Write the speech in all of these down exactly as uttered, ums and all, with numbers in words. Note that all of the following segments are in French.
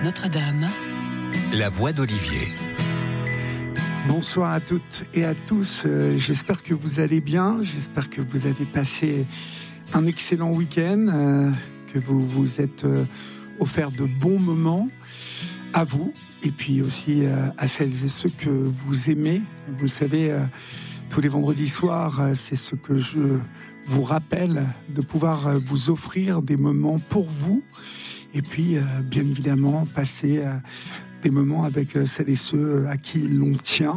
F Notre-Dame, la voix d'Olivier. Bonsoir à toutes et à tous, euh, j'espère que vous allez bien, j'espère que vous avez passé un excellent week-end, euh, que vous vous êtes euh, offert de bons moments à vous et puis aussi euh, à celles et ceux que vous aimez. Vous le savez, euh, tous les vendredis soirs, euh, c'est ce que je vous rappelle, de pouvoir euh, vous offrir des moments pour vous et puis euh, bien évidemment passer euh, des moments avec euh, celles et ceux à qui l'on tient.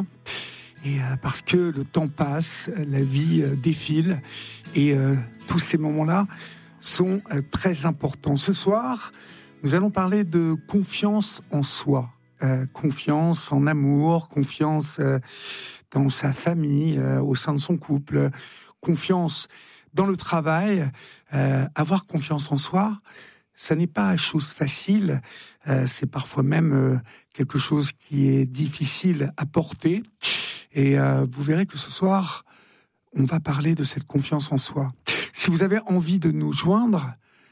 Et euh, parce que le temps passe, la vie euh, défile et euh, tous ces moments-là sont euh, très importants. Ce soir, nous allons parler de confiance en soi, euh, confiance en amour, confiance euh, dans sa famille, euh, au sein de son couple, confiance dans le travail. Euh, avoir confiance en soi, ça n'est pas chose facile, euh, c'est parfois même euh, quelque chose qui est difficile à porter. Et euh, vous verrez que ce soir, on va parler de cette confiance en soi. Si vous avez envie de nous joindre,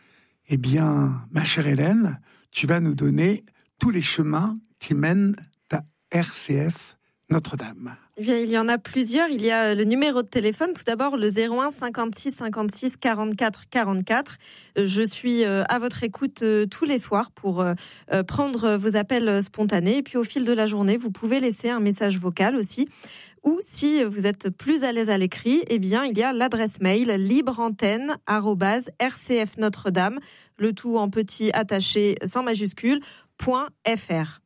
eh bien, ma chère Hélène, tu vas nous donner tous les chemins qui mènent à R C F Notre-Dame. Eh bien, il y en a plusieurs. Il y a le numéro de téléphone. Tout d'abord, le zéro un cinquante-six cinquante-six quarante-quatre quarante-quatre. Je suis à votre écoute tous les soirs pour prendre vos appels spontanés. Et puis, au fil de la journée, vous pouvez laisser un message vocal aussi. Ou si vous êtes plus à l'aise à l'écrit, eh bien, il y a l'adresse mail libreantenne arobase r c f notre dame, le tout en petit attaché sans majuscule, point fr.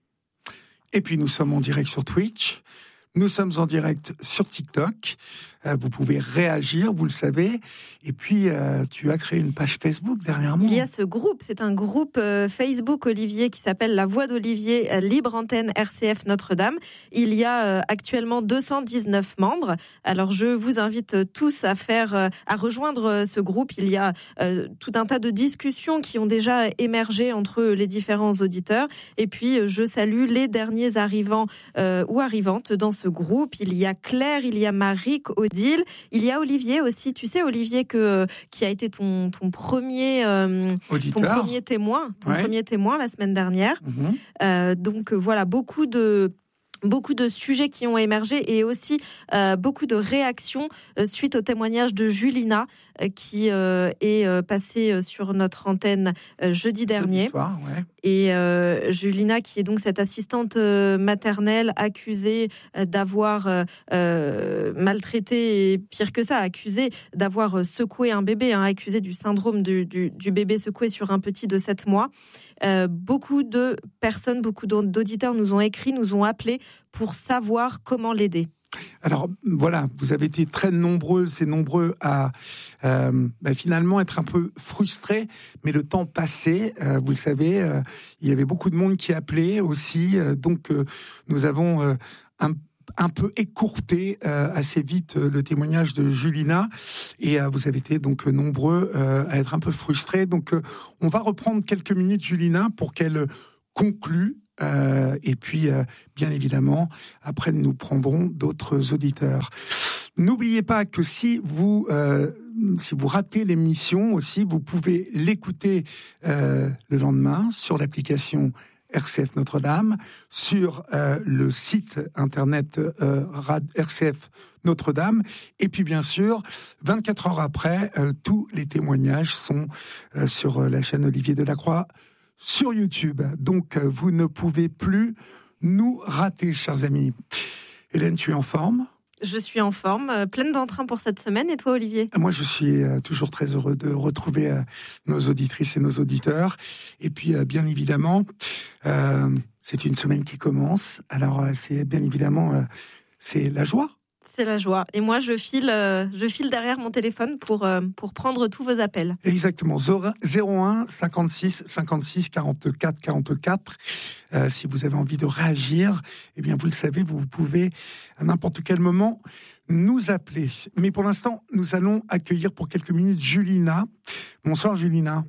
Et puis, nous sommes en direct sur Twitch. Nous sommes en direct sur TikTok. Euh, vous pouvez réagir, vous le savez. Et puis, euh, tu as créé une page Facebook dernièrement. Il y a ce groupe, c'est un groupe euh, Facebook, Olivier, qui s'appelle La Voix d'Olivier, euh, Libre Antenne R C F Notre-Dame. Il y a euh, actuellement deux cent dix-neuf membres. Alors, je vous invite tous à faire, euh, à rejoindre euh, ce groupe. Il y a euh, tout un tas de discussions qui ont déjà émergé entre les différents auditeurs. Et puis, euh, je salue les derniers arrivants euh, ou arrivantes dans ce groupe. Il y a Claire, il y a Marie, Odile, il y a Olivier aussi. Tu sais, Olivier, que, qui a été ton, ton, premier, euh, ton premier témoin, ton ouais. premier témoin la semaine dernière. Mmh. Euh, donc voilà, beaucoup de... Beaucoup de sujets qui ont émergé et aussi euh, beaucoup de réactions euh, suite au témoignage de Julina euh, qui euh, est euh, passée sur notre antenne euh, jeudi dernier. Jeudi soir, ouais. Et euh, Julina, qui est donc cette assistante euh, maternelle accusée euh, d'avoir euh, euh, maltraité, et pire que ça, accusée d'avoir secoué un bébé, hein, accusée du syndrome du, du, du bébé secoué sur un petit de sept mois. Euh, beaucoup de personnes, beaucoup d'auditeurs nous ont écrit, nous ont appelés pour savoir comment l'aider. Alors voilà, vous avez été très nombreuses et nombreux à euh, bah, finalement être un peu frustrés, mais le temps passait, euh, vous le savez, euh, il y avait beaucoup de monde qui appelait aussi, euh, donc euh, nous avons euh, un un peu écourté euh, assez vite euh, le témoignage de Julina et euh, vous avez été donc nombreux euh, à être un peu frustrés. Donc euh, on va reprendre quelques minutes Julina pour qu'elle conclue euh, et puis euh, bien évidemment après nous prendrons d'autres auditeurs. N'oubliez pas que si vous euh, si vous ratez l'émission aussi, vous pouvez l'écouter euh, le lendemain sur l'application R C F Notre-Dame, sur euh, le site internet euh, R C F Notre-Dame, et puis bien sûr, vingt-quatre heures après, euh, tous les témoignages sont euh, sur euh, la chaîne Olivier Delacroix sur YouTube. Donc, euh, vous ne pouvez plus nous rater, chers amis. Hélène, tu es en forme ? Je suis en forme, euh, pleine d'entrain pour cette semaine. Et toi, Olivier ? Moi, je suis euh, toujours très heureux de retrouver euh, nos auditrices et nos auditeurs. Et puis, euh, bien évidemment, euh, c'est une semaine qui commence. Alors, euh, c'est bien évidemment, euh, c'est la joie. C'est la joie. Et moi, je file, euh, je file derrière mon téléphone pour, euh, pour prendre tous vos appels. Exactement. zéro un cinquante-six cinquante-six quarante-quatre quarante-quatre. Euh, si vous avez envie de réagir, eh bien, vous le savez, vous pouvez à n'importe quel moment nous appeler. Mais pour l'instant, nous allons accueillir pour quelques minutes Julina. Bonsoir, Julina.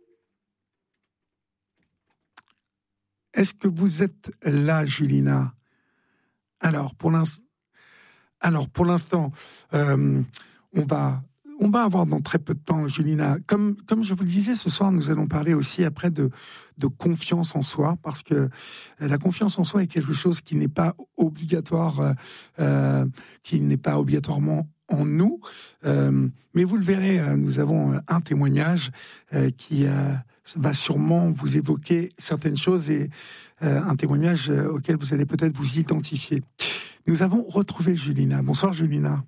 Est-ce que vous êtes là, Julina ? Alors, pour l'instant, Alors, pour l'instant, euh, on va on va avoir dans très peu de temps, Julina. Comme, comme je vous le disais, ce soir, nous allons parler aussi après de, de confiance en soi, parce que la confiance en soi est quelque chose qui n'est pas obligatoire, euh, qui n'est pas obligatoirement en nous. Euh, mais vous le verrez, nous avons un témoignage euh, qui euh, va sûrement vous évoquer certaines choses et euh, un témoignage auquel vous allez peut-être vous identifier. Nous avons retrouvé Julina. Bonsoir, Julina.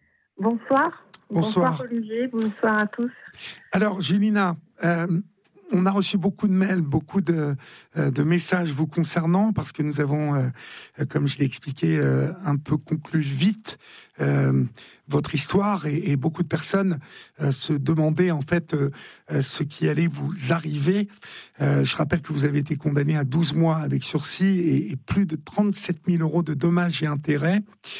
Bonsoir. Bonsoir. Bonsoir Olivier, bonsoir à tous. Alors Julina, euh, on a reçu beaucoup de mails, beaucoup de, euh, de messages vous concernant, parce que nous avons, euh, comme je l'ai expliqué, euh, un peu conclu vite euh, votre histoire, et, et beaucoup de personnes euh, se demandaient en fait euh, ce qui allait vous arriver. Euh, je rappelle que vous avez été condamné à douze mois avec sursis et, et plus de trente-sept mille euros de dommages et intérêts,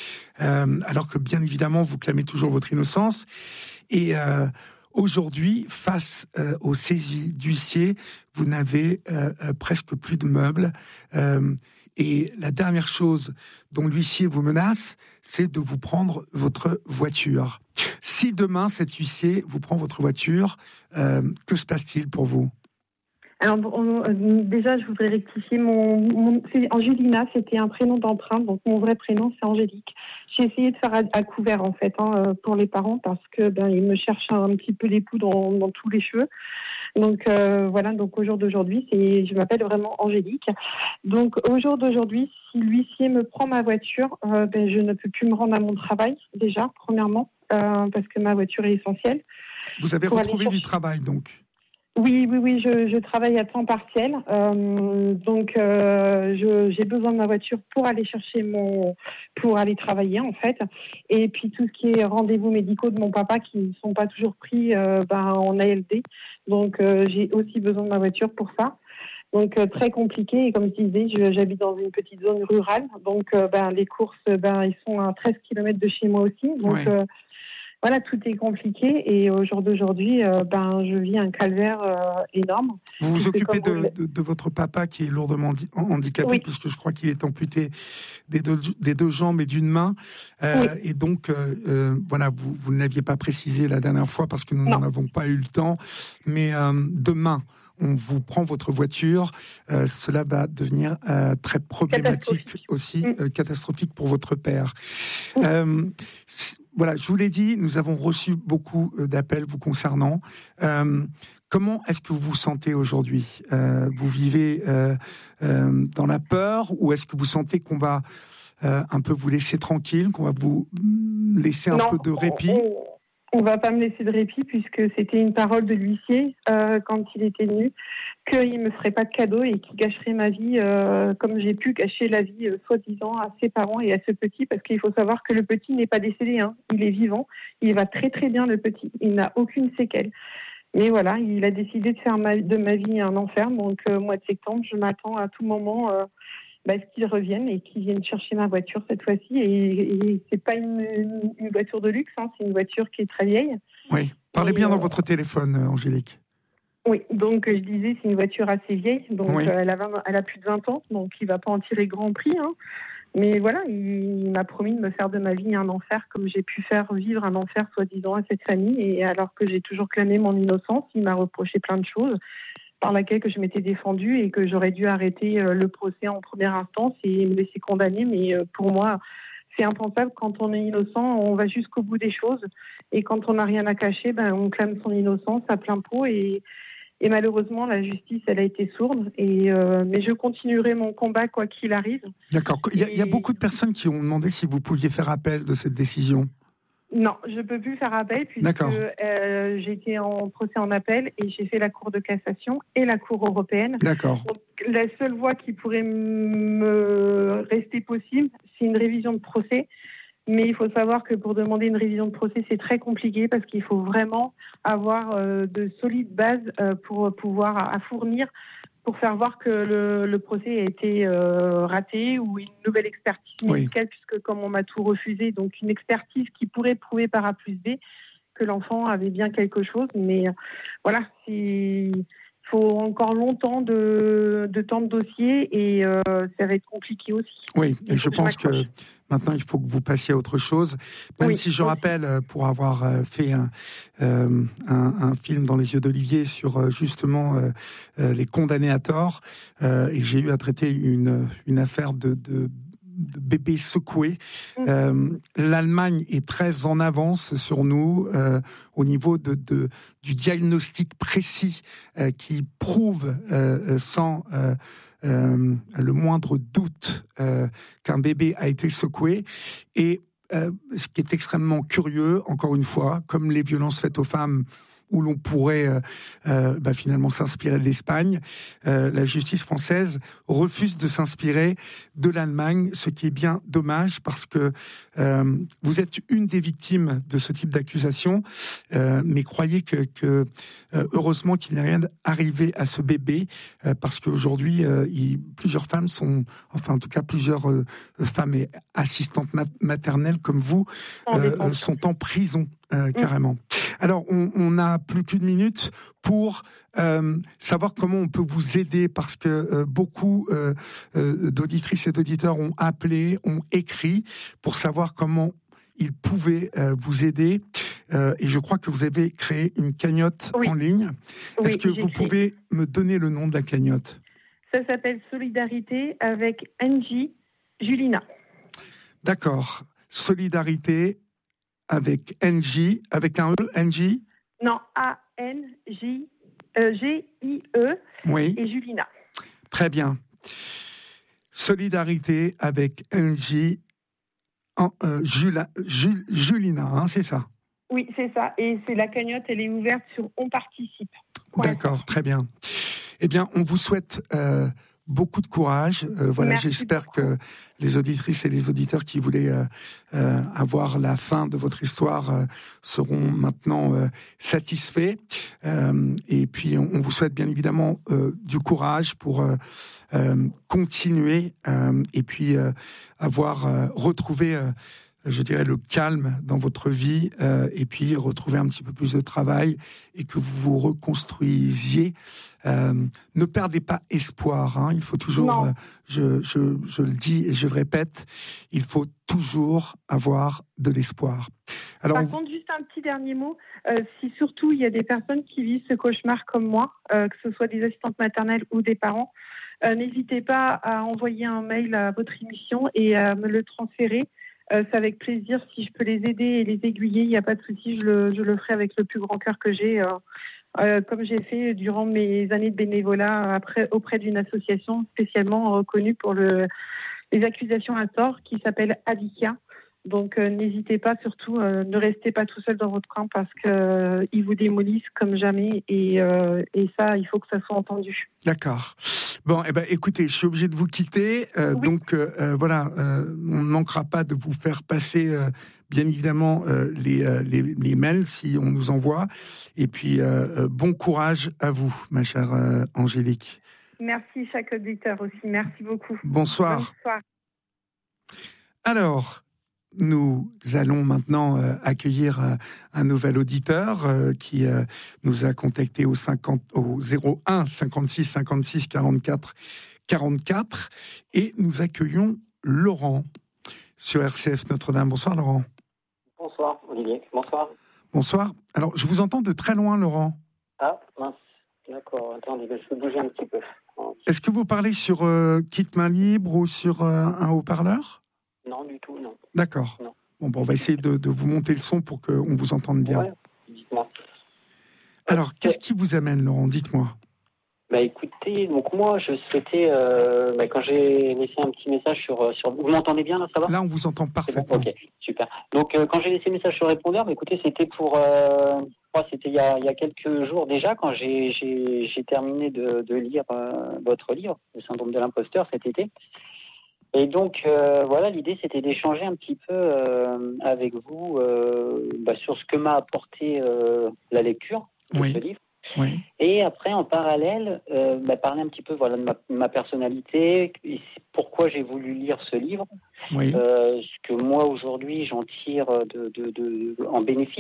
euh, alors que bien évidemment vous clamez toujours votre innocence. Et euh, aujourd'hui, face euh, aux saisies d'huissiers, vous n'avez euh, euh, presque plus de meubles. Euh, et la dernière chose dont l'huissier vous menace, c'est de vous prendre votre voiture. Si demain, cet huissier vous prend votre voiture, euh, que se passe-t-il pour vous ? Alors on, euh, déjà, je voudrais rectifier mon, mon c'est Angelina, c'était un prénom d'emprunt, donc mon vrai prénom c'est Angélique. J'ai essayé de faire à, à couvert en fait hein, pour les parents parce que ben ils me cherchent un petit peu l'époux dans, dans tous les cheveux. Donc euh, voilà, donc au jour d'aujourd'hui, c'est je m'appelle vraiment Angélique. Donc au jour d'aujourd'hui, si l'huissier me prend ma voiture, euh, ben je ne peux plus me rendre à mon travail déjà premièrement euh, parce que ma voiture est essentielle. Vous avez retrouvé du travail donc ? Oui, oui, oui, je, je travaille à temps partiel, euh, donc euh, je, j'ai besoin de ma voiture pour aller chercher mon, pour aller travailler en fait, et puis tout ce qui est rendez-vous médicaux de mon papa qui ne sont pas toujours pris euh, ben, en A L D, donc euh, j'ai aussi besoin de ma voiture pour ça. Donc euh, très compliqué, et comme je disais, je, j'habite dans une petite zone rurale, donc euh, ben, les courses, ben, ils sont à treize kilomètres de chez moi aussi, donc ouais. euh, Voilà, tout est compliqué et au jour d'aujourd'hui, euh, ben, je vis un calvaire euh, énorme. Vous vous occupez de, vous... de, de votre papa qui est lourdement handicapé, oui. Puisque je crois qu'il est amputé des deux, des deux jambes et d'une main. Euh, oui. Et donc, euh, euh, voilà, vous, vous ne l'aviez pas précisé la dernière fois parce que nous n'en avons pas eu le temps. Mais euh, demain, on vous prend votre voiture, euh, cela va devenir euh, très problématique aussi, mmh. euh, catastrophique pour votre père. Mmh. Euh, voilà, je vous l'ai dit, nous avons reçu beaucoup d'appels vous concernant. Euh, comment est-ce que vous vous sentez aujourd'hui ? euh, Vous vivez euh, euh, dans la peur, ou est-ce que vous sentez qu'on va euh, un peu vous laisser tranquille, qu'on va vous laisser un non, peu de répit ? on... On ne va pas me laisser de répit puisque c'était une parole de l'huissier euh, quand il était venu, qu'il ne me ferait pas de cadeau et qu'il gâcherait ma vie euh, comme j'ai pu gâcher la vie euh, soi-disant à ses parents et à ce petit, parce qu'il faut savoir que le petit n'est pas décédé, hein, il est vivant, il va très très bien le petit, il n'a aucune séquelle. Mais voilà, il a décidé de faire ma, de ma vie un enfer, donc euh, au mois de septembre, je m'attends à tout moment... Euh, Bah, qu'ils reviennent et qu'ils viennent chercher ma voiture cette fois-ci. Et, et c'est pas une, une, une voiture de luxe, hein, c'est une voiture qui est très vieille. Oui, parlez et bien euh... dans votre téléphone, Angélique. Oui, donc je disais, c'est une voiture assez vieille, donc oui. euh, elle, a vingt, elle a plus de vingt ans, donc il va pas en tirer grand prix. Hein. Mais voilà, il, il m'a promis de me faire de ma vie un enfer, comme j'ai pu faire vivre un enfer soi-disant à cette famille. Et alors que j'ai toujours clamé mon innocence, il m'a reproché plein de choses, par laquelle que je m'étais défendue et que j'aurais dû arrêter le procès en première instance et me laisser condamner. Mais pour moi, c'est impensable. Quand on est innocent, on va jusqu'au bout des choses. Et quand on n'a rien à cacher, ben, on clame son innocence à plein pot. Et, et malheureusement, la justice, elle a été sourde. Et, euh, mais je continuerai mon combat quoi qu'il arrive. D'accord. Il y, a, et... il y a beaucoup de personnes qui ont demandé si vous pouviez faire appel de cette décision. Non, je ne peux plus faire appel puisque euh, j'ai été en procès en appel et j'ai fait la Cour de cassation et la Cour européenne. D'accord. Donc, la seule voie qui pourrait me rester possible, c'est une révision de procès. Mais il faut savoir que pour demander une révision de procès, c'est très compliqué parce qu'il faut vraiment avoir euh, de solides bases euh, pour pouvoir à, à fournir pour faire voir que le, le procès a été euh, raté ou une nouvelle expertise médicale, oui. Puisque comme on m'a tout refusé, donc une expertise qui pourrait prouver par A plus B que l'enfant avait bien quelque chose. Mais euh, voilà, il faut encore longtemps de, de temps de dossier et euh, ça va être compliqué aussi. Oui, et je que pense je que maintenant, il faut que vous passiez à autre chose. Même oui, si je aussi. rappelle, pour avoir fait un, euh, un, un film dans les yeux d'Olivier sur justement euh, euh, les condamnés à tort, euh, et j'ai eu à traiter une, une affaire de... de de bébés secoués. Mmh. Euh, L'Allemagne est très en avance sur nous euh, au niveau de, de, du diagnostic précis euh, qui prouve euh, sans euh, euh, le moindre doute euh, qu'un bébé a été secoué. Et euh, ce qui est extrêmement curieux, encore une fois, comme les violences faites aux femmes, où l'on pourrait euh, euh, bah, finalement s'inspirer de l'Espagne, euh, la justice française refuse de s'inspirer de l'Allemagne, ce qui est bien dommage parce que euh, vous êtes une des victimes de ce type d'accusation, euh, mais croyez que, que euh, heureusement qu'il n'est rien arrivé à ce bébé, euh, parce qu'aujourd'hui, euh, il, plusieurs femmes sont, enfin en tout cas plusieurs euh, femmes et assistantes mat- maternelles comme vous, euh, sont en prison. Euh, carrément. Alors, on, on a plus qu'une minute pour euh, savoir comment on peut vous aider, parce que euh, beaucoup euh, euh, d'auditrices et d'auditeurs ont appelé, ont écrit pour savoir comment ils pouvaient euh, vous aider. Euh, et je crois que vous avez créé une cagnotte oui. en ligne. Oui, Est-ce que vous créé. pouvez me donner le nom de la cagnotte ? Ça s'appelle Solidarité avec Angie Julina. D'accord. Solidarité avec N J, avec un E, N J ? Non, A N J G I E oui. et Julina. Très bien. Solidarité avec N J, en, euh, Jula, Jul, Julina, hein, c'est ça ? Oui, c'est ça. Et c'est la cagnotte, elle est ouverte sur On Participe. D'accord, très bien. Eh bien, on vous souhaite... Euh, beaucoup de courage. Euh, voilà, Merci j'espère beaucoup. que les auditrices et les auditeurs qui voulaient euh, euh, avoir la fin de votre histoire euh, seront maintenant euh, satisfaits. Euh, et puis, on, on vous souhaite bien évidemment euh, du courage pour euh, euh, continuer euh, et puis euh, avoir euh, retrouvé, euh, je dirais, le calme dans votre vie euh, et puis retrouver un petit peu plus de travail et que vous vous reconstruisiez. Euh, ne perdez pas espoir, hein. Il faut toujours, euh, je, je, je le dis et je le répète, il faut toujours avoir de l'espoir. Alors, Par on... contre, juste un petit dernier mot, euh, si surtout il y a des personnes qui vivent ce cauchemar comme moi, euh, que ce soit des assistantes maternelles ou des parents, euh, n'hésitez pas à envoyer un mail à votre émission et à me le transférer. Euh, c'est avec plaisir. Si je peux les aider et les aiguiller, il n'y a pas de souci, je le, je le ferai avec le plus grand cœur que j'ai. Euh, Euh, comme j'ai fait durant mes années de bénévolat après, auprès d'une association spécialement reconnue pour le, les accusations à tort qui s'appelle Adikia. Donc euh, n'hésitez pas, surtout euh, ne restez pas tout seul dans votre coin parce qu'ils euh, vous démolissent comme jamais et, euh, et ça, il faut que ça soit entendu. D'accord. Bon, eh ben, écoutez, je suis obligé de vous quitter. Euh, oui. Donc euh, voilà, euh, on ne manquera pas de vous faire passer... Euh, bien évidemment, euh, les, euh, les, les mails, si on nous envoie. Et puis, euh, bon courage à vous, ma chère euh, Angélique. Merci, chaque auditeur aussi. Merci beaucoup. Bonsoir. Bonsoir. Alors, nous allons maintenant euh, accueillir euh, un nouvel auditeur euh, qui euh, nous a contacté au, cinquante, au zéro un cinquante-six cinquante-six quarante-quatre quarante-quatre. Et nous accueillons Laurent sur R C F Notre-Dame. Bonsoir, Laurent. Bonsoir, Olivier. Bonsoir. Bonsoir. Alors, je vous entends de très loin, Laurent. Ah, mince. D'accord. Attendez, je vais bouger un petit peu. Est-ce que vous parlez sur euh, Kit Main Libre ou sur euh, un haut-parleur ? Non, du tout, non. D'accord. Non. Bon, bon, on va essayer de, de vous monter le son pour qu'on vous entende bien. Ouais, dites-moi. Alors, euh, qu'est-ce qui vous amène, Laurent ? Dites-moi. Bah écoutez, donc moi je souhaitais, euh, bah, quand j'ai laissé un petit message sur, sur... Vous m'entendez bien là, ça va ? Là on vous entend parfaitement. Bon, ok, super. Donc euh, quand j'ai laissé un message sur le répondeur, bah, écoutez, c'était pour, euh, je crois c'était il y a, il y a quelques jours déjà, quand j'ai, j'ai, j'ai terminé de, de lire euh, votre livre, Le syndrome de l'imposteur, cet été. Et donc euh, voilà, l'idée c'était d'échanger un petit peu euh, avec vous euh, bah, sur ce que m'a apporté euh, la lecture de oui. ce livre. Oui. Et après, en parallèle, euh, bah, parler un petit peu voilà, de ma, ma personnalité, pourquoi j'ai voulu lire ce livre, oui. euh, ce que moi, aujourd'hui, j'en tire de, de, de, en bénéfice,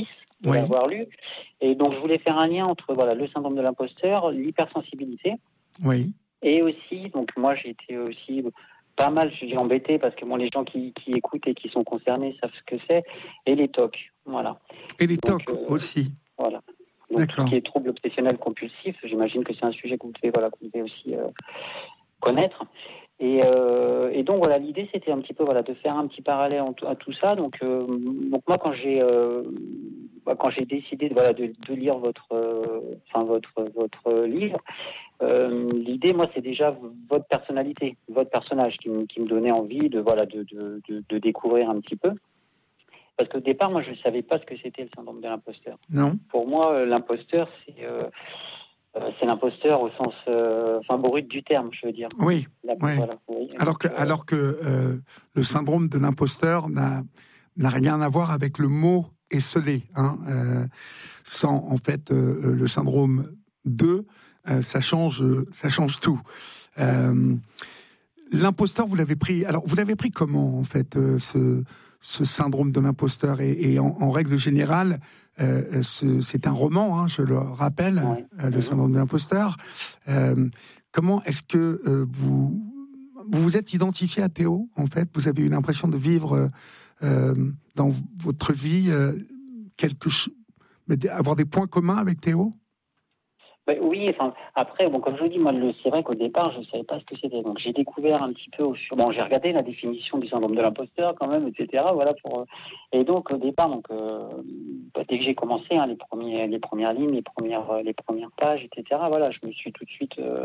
de oui. l'avoir lu. Et donc, je voulais faire un lien entre voilà, le syndrome de l'imposteur, l'hypersensibilité. Oui. Et aussi, donc moi, j'ai été aussi pas mal, je suis embêté parce que bon, les gens qui, qui écoutent et qui sont concernés savent ce que c'est. Et les T O C, voilà. Et les T O C euh, aussi. Voilà. Donc, D'accord. Tout ce qui est troubles obsessionnels compulsifs, j'imagine que c'est un sujet que vous devez, voilà, que vous devez aussi euh, connaître. Et, euh, et donc voilà, l'idée c'était un petit peu voilà de faire un petit parallèle en t- à tout ça. Donc, euh, donc moi quand j'ai euh, bah, quand j'ai décidé de, voilà de, de lire votre euh, enfin votre votre livre, euh, l'idée moi c'est déjà votre personnalité, votre personnage qui, m- qui me donnait envie de voilà de, de, de, de découvrir un petit peu. Parce qu'au départ moi je ne savais pas ce que c'était le syndrome de l'imposteur. Non. Pour moi euh, l'imposteur c'est euh, Euh, c'est l'imposteur au sens, euh, enfin brut du terme, je veux dire. Oui. La, oui. Voilà, oui. Alors que, euh, alors que euh, le syndrome de l'imposteur n'a n'a rien à voir avec le mot esseulé. Hein, euh, sans en fait euh, le syndrome deux, euh, ça change, ça change tout. Euh, l'imposteur, vous l'avez pris. Alors vous l'avez pris comment en fait euh, ce ce syndrome de l'imposteur et, et en, en règle générale. Euh, ce, c'est un roman, hein, je le rappelle, ouais. euh, le syndrome de l'imposteur. Euh, comment est-ce que euh, vous, vous vous êtes identifié à Théo, en fait? Vous avez eu l'impression de vivre euh, dans votre vie euh, quelque chose, avoir des points communs avec Théo? Ben oui, enfin, après, bon, comme je vous dis, moi, le, c'est vrai qu'au départ, je ne savais pas ce que c'était. Donc, j'ai découvert un petit peu au fur. Bon, j'ai regardé la définition du syndrome de l'imposteur, quand même, et cetera. Voilà, pour, et donc, au départ, donc, euh, bah, dès que j'ai commencé, hein, les, premiers, les premières lignes, les premières, les premières pages, et cetera, voilà, je me suis tout de suite euh,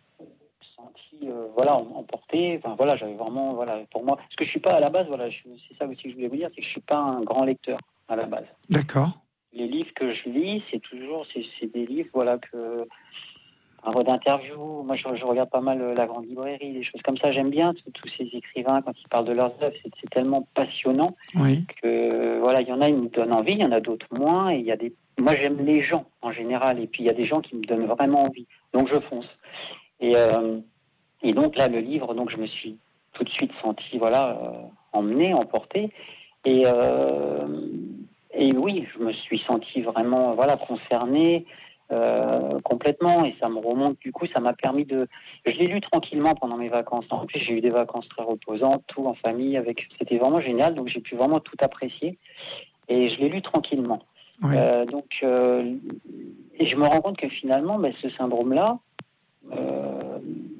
senti euh, voilà, emporté. Enfin, voilà, j'avais vraiment. Voilà, pour moi, parce que je ne suis pas à la base, voilà, je, c'est ça aussi que je voulais vous dire, c'est que je ne suis pas un grand lecteur à la base. D'accord. Les livres que je lis, c'est toujours c'est, c'est des livres voilà que un voie d'interview. Moi, je, je regarde pas mal La Grande Librairie, des choses comme ça. J'aime bien tous ces écrivains quand ils parlent de leurs œuvres. C'est, c'est tellement passionnant oui. que voilà, il y en a qui me donnent envie, il y en a d'autres moins. Et il y a des, moi, j'aime les gens en général. Et puis il y a des gens qui me donnent vraiment envie. Donc je fonce. Et euh, et donc là, le livre, donc je me suis tout de suite senti voilà euh, emmené, emporté. Et euh, Et oui, je me suis senti vraiment voilà, concerné euh, complètement et ça me remonte du coup, ça m'a permis de... Je l'ai lu tranquillement pendant mes vacances. En plus, j'ai eu des vacances très reposantes, tout en famille, avec... c'était vraiment génial, donc j'ai pu vraiment tout apprécier et je l'ai lu tranquillement. Oui. Euh, donc, euh, et je me rends compte que finalement, ben, ce syndrome-là, euh,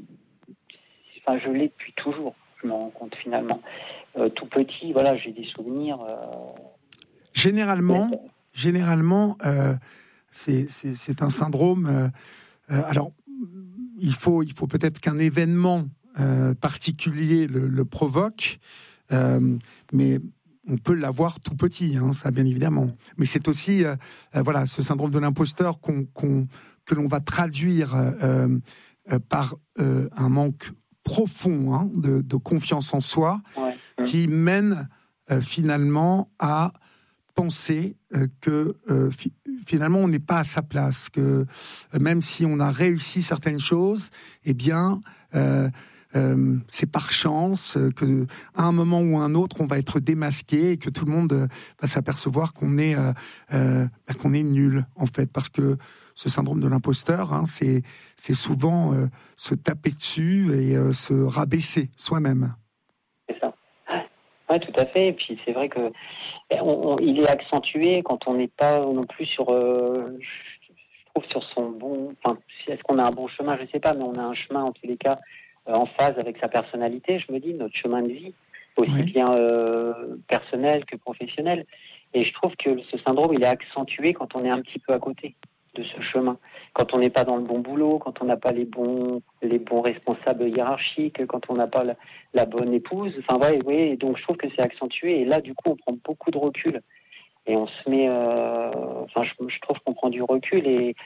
enfin, je l'ai depuis toujours, je me rends compte finalement. Euh, tout petit, voilà, j'ai des souvenirs... Euh, Généralement, généralement euh, c'est, c'est, c'est un syndrome... Euh, euh, alors, il faut, il faut peut-être qu'un événement euh, particulier le, le provoque, euh, mais on peut l'avoir tout petit, hein, ça bien évidemment. Mais c'est aussi euh, euh, voilà, ce syndrome de l'imposteur qu'on, qu'on, que l'on va traduire euh, euh, par euh, un manque profond hein, de, de confiance en soi, ouais. qui mène euh, finalement à penser euh, que euh, fi- finalement on n'est pas à sa place, que euh, même si on a réussi certaines choses, eh bien euh, euh, c'est par chance, euh, que à un moment ou à un autre on va être démasqué et que tout le monde euh, va s'apercevoir qu'on est euh, euh, bah, qu'on est nul en fait, parce que ce syndrome de l'imposteur, hein, c'est c'est souvent euh, se taper dessus et euh, se rabaisser soi-même. C'est ça. Oui, tout à fait. Et puis c'est vrai que on, on, il est accentué quand on n'est pas non plus sur, euh, je trouve, sur son bon. Enfin, est-ce qu'on a un bon chemin? Je ne sais pas, mais on a un chemin en tous les cas euh, en phase avec sa personnalité. Je me dis notre chemin de vie, aussi oui. bien euh, personnel que professionnel. Et je trouve que ce syndrome, il est accentué quand on est un petit peu à côté de ce chemin, quand on n'est pas dans le bon boulot, quand on n'a pas les bons les bons responsables hiérarchiques, quand on n'a pas la, la bonne épouse. Enfin ouais, ouais. Donc je trouve que c'est accentué. Et là, du coup, on prend beaucoup de recul et on se met. Euh, enfin, je, je trouve qu'on prend du recul et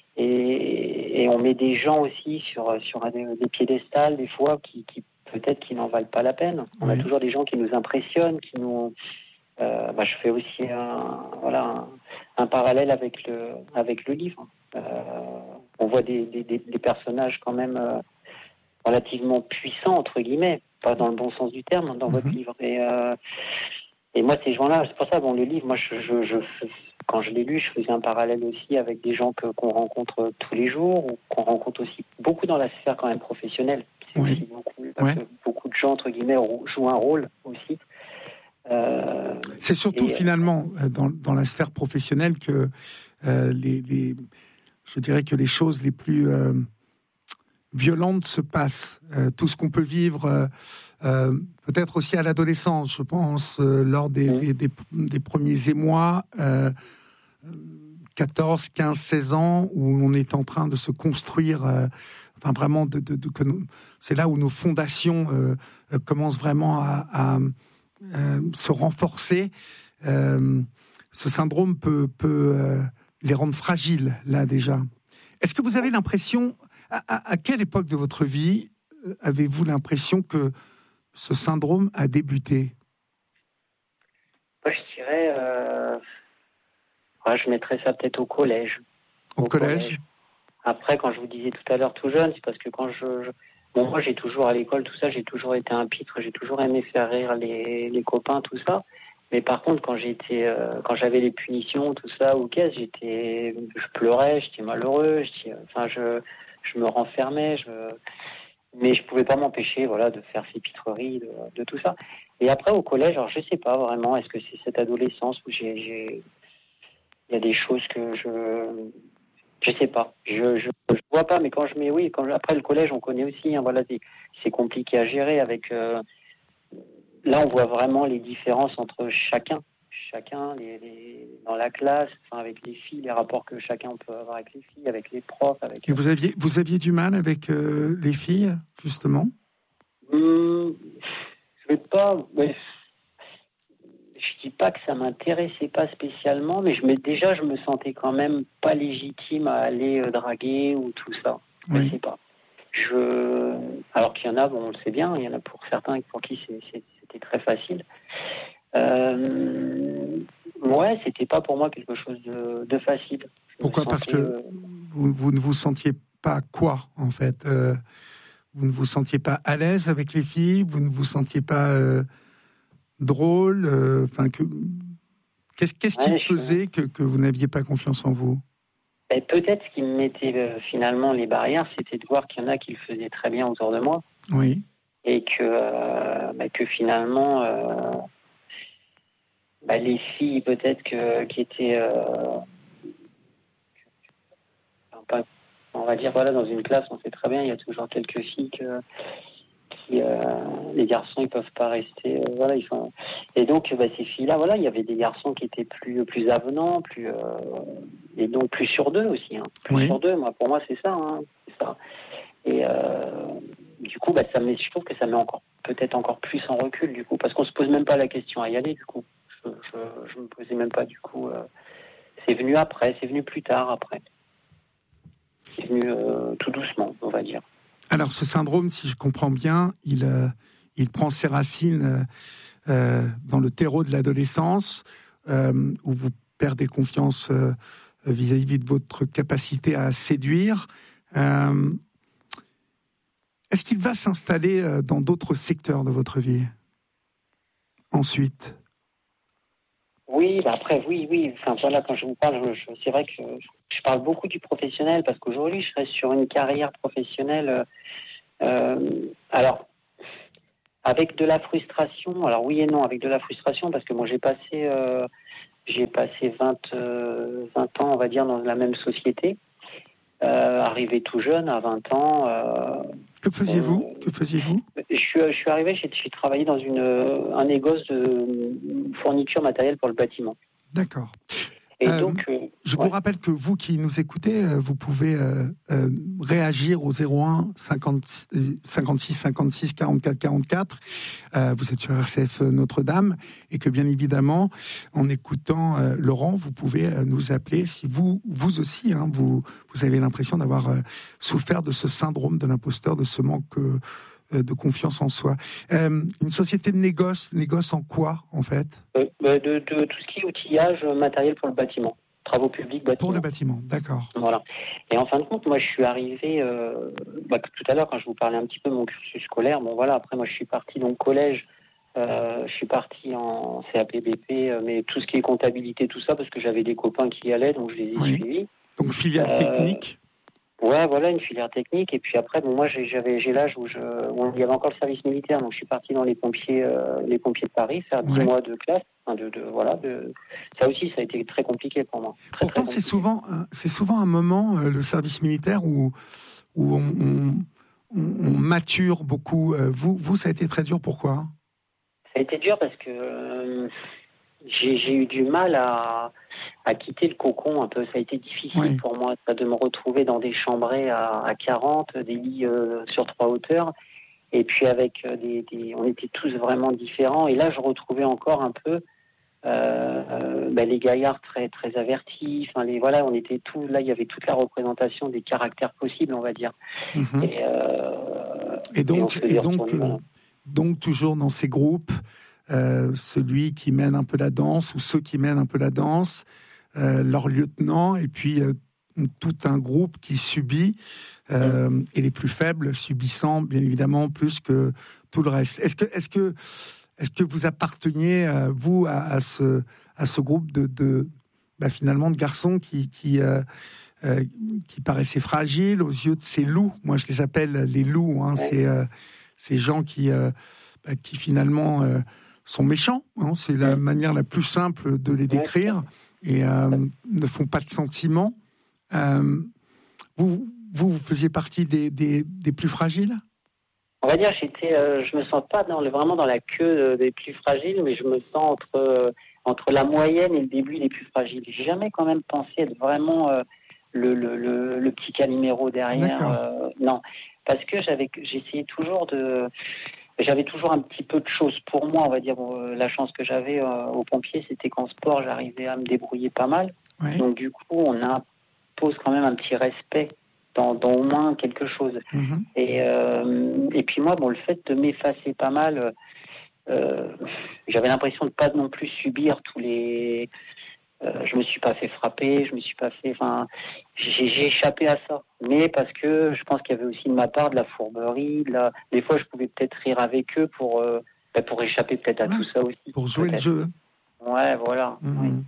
et, et on met des gens aussi sur sur des, des piédestals des fois qui, qui peut-être qui n'en valent pas la peine. On oui. a toujours des gens qui nous impressionnent, qui nous Euh, bah, je fais aussi un, voilà, un, un parallèle avec le, avec le livre. Euh, on voit des, des, des personnages quand même euh, relativement puissants, entre guillemets, pas dans le bon sens du terme, dans mm-hmm. votre livre. Et, euh, et moi, ces gens-là, c'est pour ça, bon, le livre, moi, je, je, je, quand je l'ai lu, je faisais un parallèle aussi avec des gens que, qu'on rencontre tous les jours, ou qu'on rencontre aussi beaucoup dans la sphère quand même professionnelle. C'est oui. aussi beaucoup, parce ouais. que beaucoup de gens, entre guillemets, jouent un rôle aussi. Euh, c'est surtout et, finalement dans, dans la sphère professionnelle que euh, les, les, je dirais que les choses les plus euh, violentes se passent. Euh, tout ce qu'on peut vivre, euh, euh, peut-être aussi à l'adolescence, je pense, euh, lors des, mmh. des, des, des premiers émois, euh, quatorze, quinze, seize ans, où on est en train de se construire, euh, enfin vraiment, de, de, de, que nous, c'est là où nos fondations euh, commencent vraiment à, à Euh, se renforcer. Euh, ce syndrome peut, peut euh, les rendre fragiles, là, déjà. Est-ce que vous avez l'impression, à, à, à quelle époque de votre vie euh, avez-vous l'impression que ce syndrome a débuté ? Moi, je dirais... Euh... Ouais, je mettrais ça peut-être au collège. Au, au collège. collège Après, quand je vous disais tout à l'heure tout jeune, c'est parce que quand je... je... Bon, moi, j'ai toujours, à l'école, tout ça, j'ai toujours été un pitre, j'ai toujours aimé faire rire les, les copains, tout ça. Mais par contre, quand j'étais, euh, quand j'avais les punitions, tout ça, ou qu'est-ce, j'étais, je pleurais, j'étais malheureux, j'étais, enfin, je, je me renfermais, je, mais je pouvais pas m'empêcher, voilà, de faire ces pitreries, de, de tout ça. Et après, au collège, alors, je sais pas vraiment, est-ce que c'est cette adolescence où j'ai, j'ai, il y a des choses que je, Je sais pas, je, je je vois pas, mais quand je mets oui, quand je, après le collège, on connaît aussi, hein, voilà, c'est, c'est compliqué à gérer avec. Euh, là, on voit vraiment les différences entre chacun, chacun, les, les, dans la classe, enfin avec les filles, les rapports que chacun peut avoir avec les filles, avec les profs, avec. Et vous aviez vous aviez du mal avec euh, les filles, justement. Hum, je vais pas. Mais... Je dis pas que ça m'intéressait pas spécialement, mais je me, déjà je me sentais quand même pas légitime à aller euh, draguer ou tout ça. Oui. Je sais pas. Je, alors qu'il y en a, bon, on le sait bien, il y en a pour certains pour qui c'est, c'est, c'était très facile. Euh, ouais, c'était pas pour moi quelque chose de, de facile. Je Pourquoi ? Parce que euh... vous, vous ne vous sentiez pas quoi en fait euh, Vous ne vous sentiez pas à l'aise avec les filles ? Vous ne vous sentiez pas euh... drôle, enfin euh, que qu'est-ce qu'est-ce ouais, qui faisait que, que vous n'aviez pas confiance en vous ? Et peut-être ce qui me mettait euh, finalement les barrières, c'était de voir qu'il y en a qui le faisaient très bien autour de moi. Oui. Et que euh, bah, que finalement euh, bah, les filles peut-être que qui étaient euh, pas, on va dire voilà, dans une classe, on sait très bien, il y a toujours quelques filles que Qui, euh, les garçons ils peuvent pas rester euh, voilà ils sont et donc bah, ces filles là voilà il y avait des garçons qui étaient plus plus avenants plus euh, et donc plus sur d'eux aussi hein. plus oui. sur d'eux moi pour moi c'est ça hein, c'est ça et euh, du coup bah ça met, je trouve que ça met encore peut-être encore plus en recul du coup parce qu'on se pose même pas la question à y aller du coup je je, je me posais même pas du coup euh, c'est venu après c'est venu plus tard après c'est venu euh, tout doucement on va dire. Alors, ce syndrome, si je comprends bien, il, euh, il prend ses racines euh, dans le terreau de l'adolescence, euh, où vous perdez confiance euh, vis-à-vis de votre capacité à séduire. Euh, est-ce qu'il va s'installer euh, dans d'autres secteurs de votre vie ensuite ? Oui, bah après, oui, oui. Enfin, voilà, quand je vous parle, je, je, c'est vrai que je, je parle beaucoup du professionnel parce qu'aujourd'hui, je reste sur une carrière professionnelle. Euh, alors, avec de la frustration. Alors oui et non, avec de la frustration parce que moi, j'ai passé, euh, j'ai passé vingt, euh, vingt ans, on va dire, dans la même société. Euh, arrivé tout jeune, à vingt ans. Euh, que faisiez-vous euh, Que faisiez-vous je suis, je suis arrivé, j'ai, j'ai travaillé dans une, un négoce de fourniture matérielle pour le bâtiment. D'accord. Et euh, donc, euh, je ouais. vous rappelle que vous qui nous écoutez, vous pouvez euh, euh, réagir au zéro un cinquante-six cinquante-six quarante-quatre quarante-quatre. Euh, vous êtes sur R C F Notre-Dame et que bien évidemment, en écoutant euh, Laurent, vous pouvez euh, nous appeler si vous, vous aussi, hein, vous, vous avez l'impression d'avoir euh, souffert de ce syndrome de l'imposteur, de ce manque euh, de confiance en soi. Euh, une société de négoce, négoce en quoi, en fait ? euh, de, de, de tout ce qui est outillage matériel pour le bâtiment, travaux publics, bâtiment. Pour le bâtiment, d'accord. Voilà. Et en fin de compte, moi, je suis arrivé, euh, bah, tout à l'heure, quand je vous parlais un petit peu de mon cursus scolaire, bon voilà, après, moi, je suis parti donc collège, Euh, je suis parti en C A P B P, mais tout ce qui est comptabilité, tout ça, parce que j'avais des copains qui y allaient, donc je les ai oui. suivis. Donc filière euh, technique. Ouais, voilà, une filière technique. Et puis après, bon, moi, j'ai, j'avais, j'ai l'âge où, je, où il y avait encore le service militaire, donc je suis parti dans les pompiers, euh, les pompiers de Paris, faire dix ouais. mois de classe. Enfin, de, de, voilà, de... Ça aussi, ça a été très compliqué pour moi. Très, Pourtant, très c'est souvent, c'est souvent un moment, euh, le service militaire, où, où on, on, on mature beaucoup. Vous, vous, ça a été très dur. Pourquoi ? Ça a été dur parce que euh, j'ai, j'ai eu du mal à, à quitter le cocon un peu. Ça a été difficile oui. pour moi ça, de me retrouver dans des chambrées à, à quarante, des lits euh, sur trois hauteurs. Et puis avec des, des... On était tous vraiment différents. Et là, je retrouvais encore un peu euh, euh, ben, les gaillards très, très avertis. Enfin, les, voilà, on était tous... Là, il y avait toute la représentation des caractères possibles, on va dire. Mmh. Et, euh, et donc... Et, et donc euh... Donc, toujours dans ces groupes, euh, celui qui mène un peu la danse ou ceux qui mènent un peu la danse, euh, leur lieutenant, et puis euh, tout un groupe qui subit, euh, mmh. et les plus faibles subissant, bien évidemment, plus que tout le reste. Est-ce que, est-ce que, est-ce que vous apparteniez, euh, vous, à, à, ce, à ce groupe de, de bah, finalement, de garçons qui... qui euh, euh, qui paraissaient fragiles aux yeux de ces loups? Moi, je les appelle les loups, hein, ouais. c'est... Euh, ces gens qui, euh, bah, qui finalement euh, sont méchants, hein, c'est la oui. manière la plus simple de les décrire, et euh, ne font pas de sentiments. Euh, vous, vous, vous faisiez partie des, des, des plus fragiles ? On va dire, j'étais, euh, je me sens pas dans le, vraiment dans la queue des plus fragiles, mais je me sens entre, euh, entre la moyenne et le début des plus fragiles. J'ai jamais quand même pensé être vraiment euh, le, le, le, le petit Calimero derrière. Euh, non. Parce que j'avais, j'essayais toujours de, j'avais toujours un petit peu de choses pour moi, on va dire. Euh, la chance que j'avais euh, aux pompiers, c'était qu'en sport, j'arrivais à me débrouiller pas mal. Oui. Donc du coup, on impose quand même un petit respect dans, dans au moins quelque chose. Mm-hmm. Et euh, et puis moi, bon, le fait de m'effacer pas mal, euh, j'avais l'impression de pas non plus subir tous les. Euh, je me suis pas fait frapper, je me suis pas fait. Enfin, j'ai, j'ai échappé à ça. Mais parce que je pense qu'il y avait aussi de ma part de la fourberie. De la... Des fois, je pouvais peut-être rire avec eux pour euh, bah, pour échapper peut-être à ouais, tout ça aussi. Pour jouer peut-être. le jeu. Ouais, voilà. Mmh. Oui.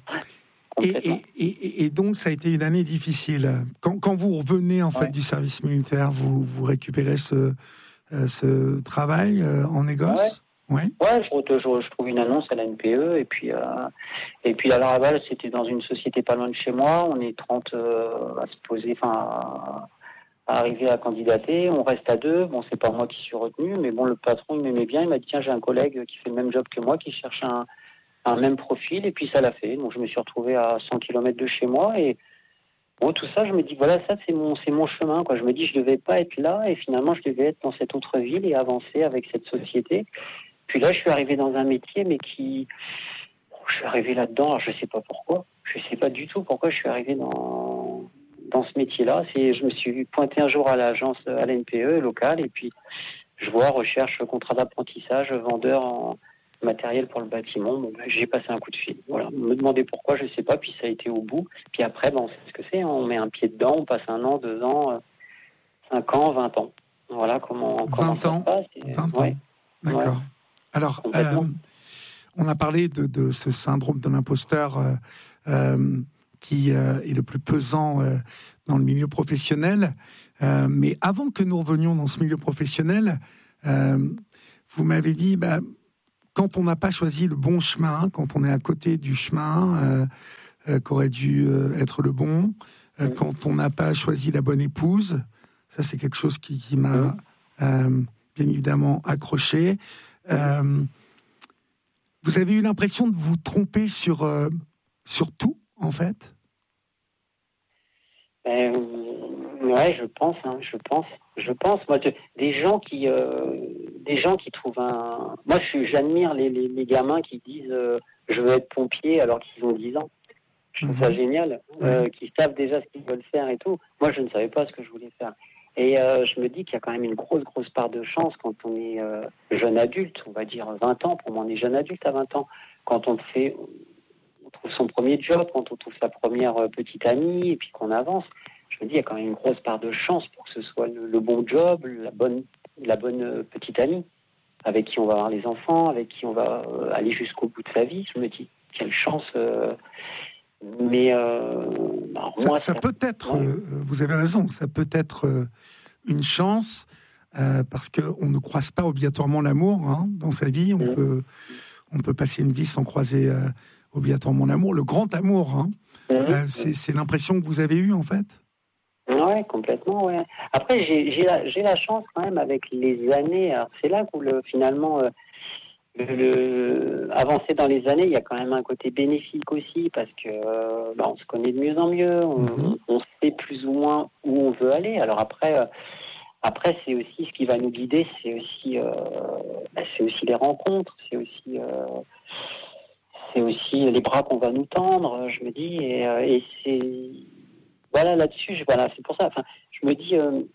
Et, et, et, et donc, ça a été une année difficile. Quand, quand vous revenez en fait ouais. du service militaire, vous vous récupérez ce euh, ce travail euh, en négoce. Ouais. Ouais. Ouais, je, je, je trouve une annonce à la N P E et puis euh, et puis alors à Laval, c'était dans une société pas loin de chez moi. On est trente euh, à se poser, enfin à, à arriver à candidater. On reste à deux. Bon, c'est pas moi qui suis retenu, mais bon, le patron il m'aimait bien. Il m'a dit tiens, j'ai un collègue qui fait le même job que moi, qui cherche un un même profil, et puis ça l'a fait. Donc je me suis retrouvé à cent kilomètres de chez moi et bon, tout ça, je me dis voilà, ça c'est mon c'est mon chemin quoi. Je me dis je devais pas être là et finalement je devais être dans cette autre ville et avancer avec cette société. Puis là, je suis arrivé dans un métier, mais qui... Je suis arrivé là-dedans, alors je ne sais pas pourquoi. Je ne sais pas du tout pourquoi je suis arrivé dans, dans ce métier-là. C'est... Je me suis pointé un jour à l'agence, à la N P E locale, et puis je vois recherche, contrat d'apprentissage, vendeur en matériel pour le bâtiment. Bon, ben, j'ai passé un coup de fil. Voilà. Me demander pourquoi, je ne sais pas, puis ça a été au bout. Puis après, ben, on sait ce que c'est. Hein. On met un pied dedans, on passe un an, deux ans, cinq ans, vingt ans. Voilà comment, comment vingt ans, ça se passe. Et, vingt ans. Ouais. D'accord. Ouais. Alors, euh, on a parlé de, de ce syndrome de l'imposteur euh, euh, qui euh, est le plus pesant euh, dans le milieu professionnel. Euh, mais avant que nous revenions dans ce milieu professionnel, euh, vous m'avez dit, bah, quand on n'a pas choisi le bon chemin, quand on est à côté du chemin euh, euh, qu'aurait dû euh, être le bon, euh, mmh. quand on n'a pas choisi la bonne épouse, ça c'est quelque chose qui, qui m'a mmh. euh, bien évidemment accroché. Euh, vous avez eu l'impression de vous tromper sur, euh, sur tout, en fait ? euh, Ouais, je pense, hein, je pense, je pense. Moi, de, des gens qui, euh, des gens qui trouvent un. Moi, je, j'admire les, les, les gamins qui disent euh, je veux être pompier alors qu'ils ont dix ans. Je trouve mmh. ça génial, euh, qui savent déjà ce qu'ils veulent faire et tout. Moi, je ne savais pas ce que je voulais faire. Et euh, je me dis qu'il y a quand même une grosse, grosse part de chance quand on est euh, jeune adulte, on va dire vingt ans. Pour moi, on est jeune adulte à vingt ans. Quand on fait, on trouve son premier job, quand on trouve sa première petite amie, et puis qu'on avance. Je me dis, il y a quand même une grosse part de chance pour que ce soit le, le bon job, la bonne, la bonne petite amie. avec qui on va avoir les enfants, avec qui on va euh, aller jusqu'au bout de sa vie. Je me dis, quelle chance. Euh, mais euh, bah, ça, moi, ça ça peut être, euh, vous avez raison, ça peut être euh, une chance euh, parce qu'on ne croise pas obligatoirement l'amour hein, dans sa vie. On, mmh. peut, on peut passer une vie sans croiser euh, obligatoirement l'amour. Le grand amour, hein, mmh. euh, c'est, c'est l'impression que vous avez eue en fait. Ouais, complètement, ouais. Après, j'ai, j'ai, la, j'ai la chance quand même avec les années. Alors, c'est là où le, finalement, euh, le, le avancer dans les années, il y a quand même un côté bénéfique aussi parce que euh, bah, on se connaît de mieux en mieux, on, mm-hmm. on sait plus ou moins où on veut aller. Alors après, euh, après c'est aussi ce qui va nous guider, c'est aussi, euh, bah, c'est aussi les rencontres, c'est aussi, euh, c'est aussi les bras qu'on va nous tendre. Je me dis, et, euh, et c'est Voilà, là-dessus, je, voilà, c'est pour ça. Enfin, je me dis, euh, euh,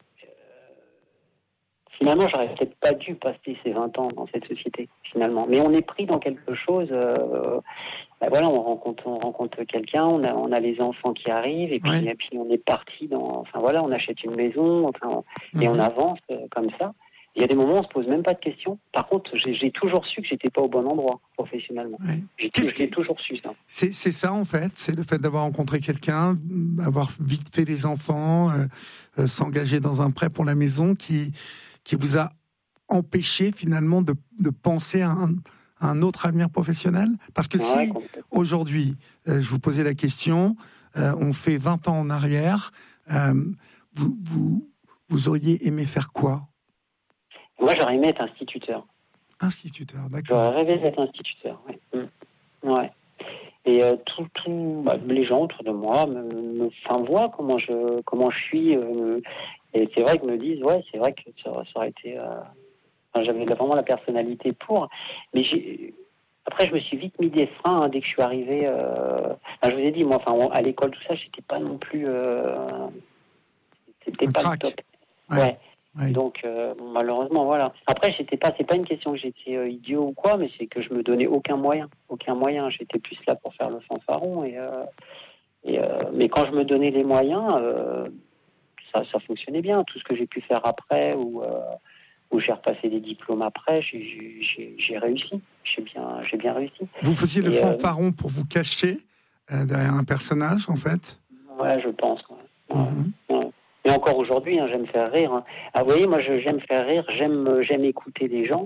finalement, j'aurais peut-être pas dû passer ces vingt ans dans cette société, finalement. Mais on est pris dans quelque chose. Euh, ben voilà, on rencontre, on rencontre quelqu'un, on a, on a les enfants qui arrivent, et puis, ouais. et puis on est parti dans. Enfin voilà, on achète une maison, enfin, on, mm-hmm. et on avance euh, comme ça. Il y a des moments où on se pose même pas de questions. Par contre, j'ai, j'ai toujours su que j'étais pas au bon endroit professionnellement. Ouais. J'ai, j'ai qui... toujours su ça. C'est, c'est ça en fait, c'est le fait d'avoir rencontré quelqu'un, avoir vite fait des enfants, euh, euh, s'engager dans un prêt pour la maison, qui qui vous a empêché finalement de de penser à un, à un autre avenir professionnel. Parce que ouais, si aujourd'hui, euh, je vous posais la question, euh, on fait vingt ans en arrière, euh, vous vous vous auriez aimé faire quoi? Moi, j'aurais aimé être instituteur. Instituteur, d'accord. J'aurais rêvé d'être instituteur, oui. Mmh. Ouais. Et euh, tout, tout, bah, les gens autour de moi me, me enfin, voient comment je, comment je suis. Euh, et c'est vrai qu'ils me disent, ouais, c'est vrai que ça, ça aurait été... Euh, enfin, j'avais vraiment la personnalité pour. Mais j'ai... Après, je me suis vite mis des freins hein, dès que je suis arrivé. Euh... Enfin, je vous ai dit, moi, enfin, à l'école, tout ça, j'étais pas non plus... Euh... C'était Un pas crack. le top. Ouais. ouais. Oui. Donc euh, malheureusement voilà. Après j'étais pas, c'est pas une question que j'étais euh, idiot ou quoi, mais c'est que je me donnais aucun moyen, aucun moyen. J'étais plus là pour faire le fanfaron et, euh, et euh, mais quand je me donnais les moyens, euh, ça, ça fonctionnait bien. Tout ce que j'ai pu faire après ou euh, où j'ai repassé des diplômes après, j'ai, j'ai, j'ai réussi. J'ai bien, j'ai bien réussi. Vous faisiez le et, fanfaron euh, pour vous cacher euh, derrière un personnage en fait. Ouais, je pense. Ouais. Mm-hmm. Ouais. Et encore aujourd'hui, hein, j'aime faire rire. Hein. Ah, vous voyez, moi, je, j'aime faire rire, j'aime, j'aime écouter les gens.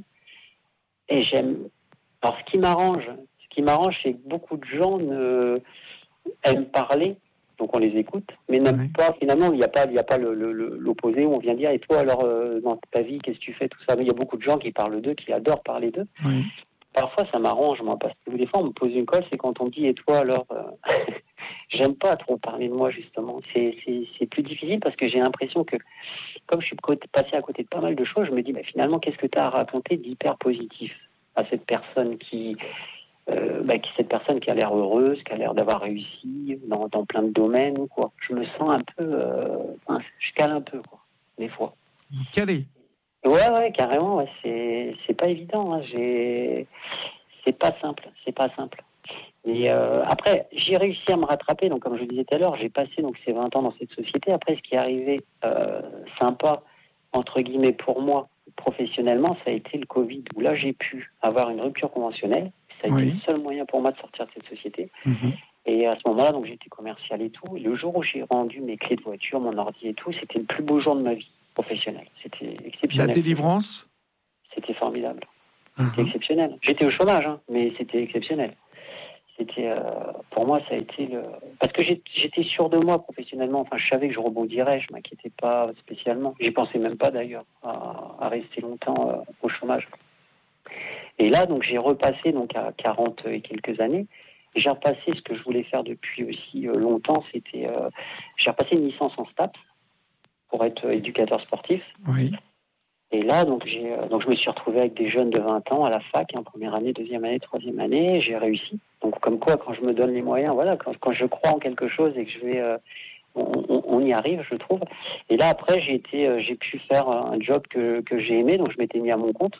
Et j'aime... Alors, ce qui m'arrange, ce qui m'arrange, c'est que beaucoup de gens ne... aiment parler, donc on les écoute, mais n'aiment oui. pas, finalement, il n'y a pas, il n'y a pas le, le, l'opposé où on vient dire, et toi, alors, euh, dans ta vie, qu'est-ce que tu fais, tout ça. Mais il y a beaucoup de gens qui parlent d'eux, qui adorent parler d'eux. Oui. Parfois, ça m'arrange, moi, parce que des fois, on me pose une colle, c'est quand on me dit, et toi, alors... Euh... J'aime pas trop parler de moi, justement. C'est, c'est, c'est plus difficile parce que j'ai l'impression que, comme je suis passé à côté de pas mal de choses, je me dis, bah, finalement, qu'est-ce que tu as à raconter d'hyper positif à cette personne qui, euh, bah, qui, cette personne qui a l'air heureuse, qui a l'air d'avoir réussi dans, dans plein de domaines ou quoi. Je me sens un peu, euh, hein, je cale un peu, quoi, des fois. Vous calez? Ouais, ouais, carrément, ouais, c'est, c'est pas évident, hein, j'ai, c'est pas simple, c'est pas simple. Et euh, après, j'ai réussi à me rattraper. Donc, comme je le disais tout à l'heure, j'ai passé donc ces vingt ans dans cette société. Après, ce qui est arrivé euh, sympa, entre guillemets, pour moi, professionnellement, ça a été le Covid, où là, j'ai pu avoir une rupture conventionnelle. Ça a oui. été le seul moyen pour moi de sortir de cette société. Mm-hmm. Et à ce moment-là, donc, j'étais commercial et tout. Et le jour où j'ai rendu mes clés de voiture, mon ordi et tout, c'était le plus beau jour de ma vie professionnelle. C'était exceptionnel. La délivrance ? C'était formidable. Uh-huh. C'était exceptionnel. J'étais au chômage, hein, mais c'était exceptionnel. C'était, euh, pour moi, ça a été le... Parce que j'étais sûr de moi professionnellement. Enfin, je savais que je rebondirais. Je m'inquiétais pas spécialement. J'y pensais même pas d'ailleurs à, à rester longtemps euh, au chômage. Et là, donc, j'ai repassé donc à quarante et quelques années. Et j'ai repassé ce que je voulais faire depuis aussi euh, longtemps. C'était, euh, j'ai repassé une licence en STAPS pour être éducateur sportif. Oui. Et là, donc, j'ai, donc, je me suis retrouvé avec des jeunes de vingt ans à la fac, en hein, première année, deuxième année, troisième année. J'ai réussi. Donc, comme quoi, quand je me donne les moyens, voilà, quand, quand je crois en quelque chose et que je vais, euh, on, on, on y arrive, je trouve. Et là, après, j'ai été, euh, j'ai pu faire un job que, que j'ai aimé, donc je m'étais mis à mon compte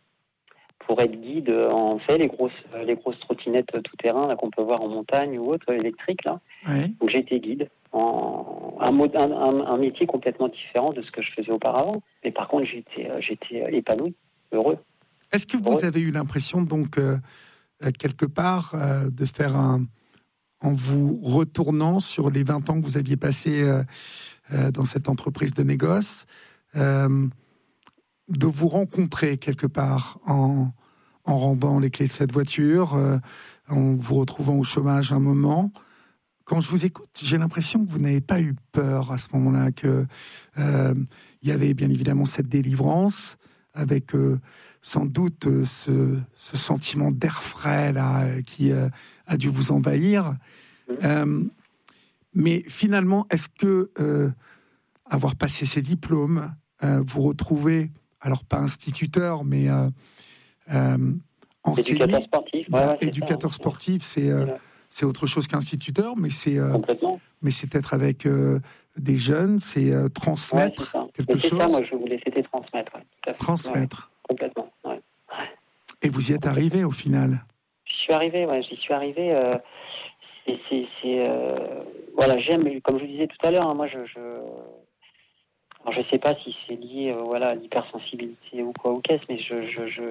pour être guide en fait les grosses, les grosses trottinettes tout-terrain là qu'on peut voir en montagne ou autre électrique là. Oui. Donc j'ai été guide. En, un, un, un, un métier complètement différent de ce que je faisais auparavant. Mais par contre, j'étais, j'étais épanoui, heureux. Est-ce que vous ouais. avez eu l'impression, donc, euh, quelque part, euh, de faire un... en vous retournant sur les vingt ans que vous aviez passés euh, euh, dans cette entreprise de négoce, euh, de vous rencontrer quelque part en, en rendant les clés de cette voiture, euh, en vous retrouvant au chômage un moment. Quand je vous écoute, j'ai l'impression que vous n'avez pas eu peur à ce moment-là, qu'il euh, y avait bien évidemment cette délivrance, avec euh, sans doute euh, ce, ce sentiment d'air frais là, euh, qui euh, a dû vous envahir. Euh, mais finalement, est-ce que euh, avoir passé ces diplômes, euh, vous retrouvez, alors pas instituteur, mais euh, euh, enseigné, éducateur sportif, bah, ouais, ouais, éducateur ça, sportif, c'est euh, ouais. c'est autre chose qu'instituteur, mais c'est euh, mais c'est être avec euh, des jeunes, c'est euh, transmettre ouais, c'est quelque c'est chose. Ça, moi, je voulais, c'était transmettre. Ouais, tout à fait. Transmettre. Ouais, complètement. Ouais. Et vous y êtes arrivé au final. J'y suis arrivé, ouais, j'y suis arrivé. Euh, c'est, c'est, c'est euh, voilà, j'aime, comme je vous disais tout à l'heure, hein, moi, je, je, alors, je sais pas si c'est lié, euh, voilà, à l'hypersensibilité ou quoi ou qu'est-ce, mais je, je, je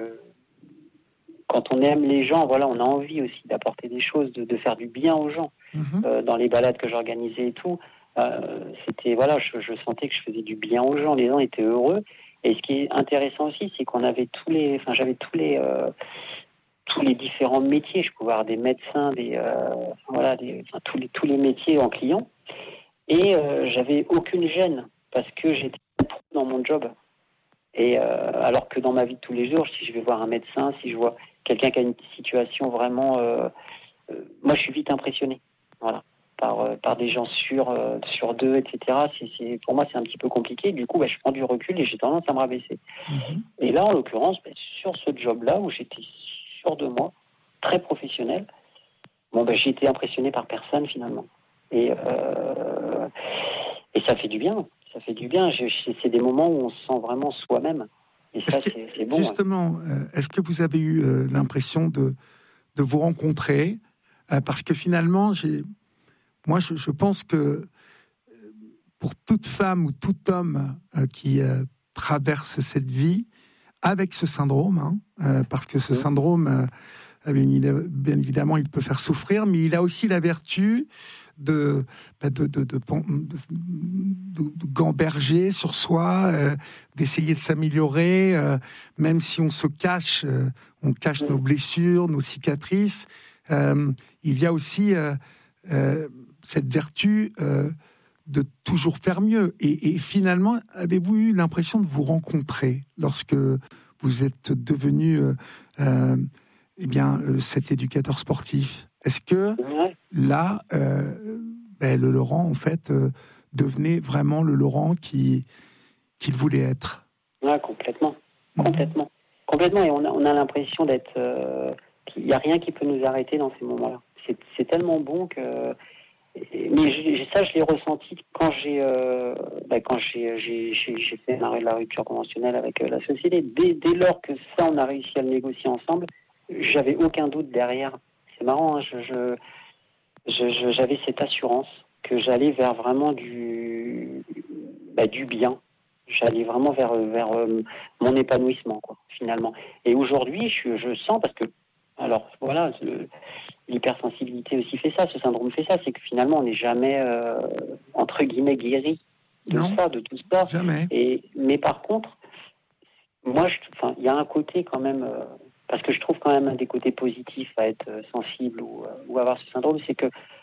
quand on aime les gens, voilà, on a envie aussi d'apporter des choses, de, de faire du bien aux gens. Mm-hmm. Euh, dans les balades que j'organisais et tout, euh, c'était voilà, je, je sentais que je faisais du bien aux gens. Les gens étaient heureux. Et ce qui est intéressant aussi, c'est qu'on avait tous les, enfin, j'avais tous les, euh, tous les différents métiers. Je pouvais avoir des médecins, des, euh, voilà, des, enfin, tous les, tous les métiers en client. Et euh, j'avais aucune gêne parce que j'étais dans mon job. Et euh, alors que dans ma vie de tous les jours, si je vais voir un médecin, si je vois quelqu'un qui a une situation vraiment, euh, euh, moi, je suis vite impressionné, voilà, par euh, par des gens sur euh, sur deux, et cetera. C'est, c'est, pour moi, c'est un petit peu compliqué. Du coup, bah, je prends du recul et j'ai tendance à me rabaisser. Mm-hmm. Et là, en l'occurrence, bah, sur ce job-là où j'étais sûr de moi, très professionnel, bon, bah, j'ai été impressionné par personne finalement. Et euh, et ça fait du bien. Ça fait du bien. Je, c'est des moments où on se sent vraiment soi-même. Et ça, que, c'est, c'est bon. Justement, euh, est-ce que vous avez eu euh, l'impression de, de vous rencontrer euh, parce que finalement, j'ai, moi, je, je pense que pour toute femme ou tout homme euh, qui euh, traverse cette vie avec ce syndrome, hein, euh, parce que ce mmh. syndrome, euh, bien, il, bien évidemment, il peut faire souffrir, mais il a aussi la vertu de, de, de, de, de, de, de gamberger sur soi, euh, d'essayer de s'améliorer, euh, même si on se cache, euh, on cache mmh. nos blessures, nos cicatrices. Euh, il y a aussi euh, euh, cette vertu euh, de toujours faire mieux. Et, et finalement, avez-vous eu l'impression de vous rencontrer lorsque vous êtes devenu euh, euh, eh bien, euh, cet éducateur sportif? Est-ce que là, euh, ben, le Laurent, en fait, euh, devenait vraiment le Laurent qui, qu'il voulait être? Ouais, complètement. Mmh. Complètement. Complètement. Et on a, on a l'impression d'être... Euh, qu'il n'y a rien qui peut nous arrêter dans ces moments-là. C'est, c'est tellement bon que... Mais je, ça, je l'ai ressenti quand j'ai, euh, bah, quand j'ai, j'ai, j'ai, j'ai fait la, la rupture conventionnelle avec euh, la société. Dès, dès lors que ça, on a réussi à le négocier ensemble, j'avais aucun doute derrière. C'est marrant, hein, je, je, je, je, j'avais cette assurance que j'allais vers vraiment du, bah, du bien. J'allais vraiment vers, vers euh, mon épanouissement, quoi, finalement. Et aujourd'hui, je, je sens, parce que, alors voilà, le, l'hypersensibilité aussi fait ça, ce syndrome fait ça, c'est que finalement, on n'est jamais, euh, entre guillemets, guéri de non, ça, de tout ça. Jamais. Et, mais par contre, moi, enfin, il y a un côté quand même... Euh, parce que je trouve quand même un des côtés positifs à être sensible ou, ou avoir ce syndrome, c'est que